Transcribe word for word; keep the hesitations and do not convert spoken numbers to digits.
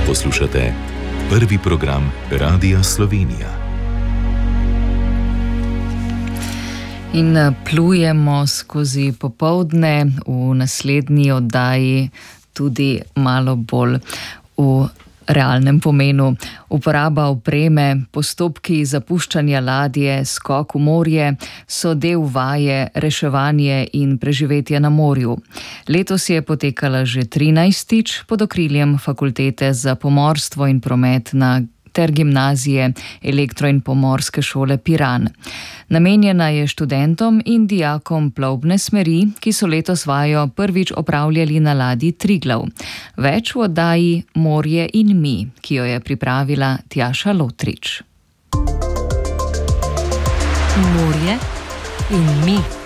Poslušate prvi program Radia Slovenija. In plujemo skozi popoldne, v naslednji oddaji tudi malo bolj v realnem pomenu. Uporaba opreme, postopki zapuščanja ladje, skok v morje so del vaje reševanje in preživetje na morju. Letos je potekala že trinajstič pod okriljem Fakultete za pomorstvo in promet na ter gimnazije Elektro- in pomorske šole Piran. Namenjena je študentom in dijakom plovbne smeri, ki so letos vajo prvič opravljali na ladji Triglav. Več v oddaji Morje in mi, ki jo je pripravila Tjaša Lotrič. Morje in mi.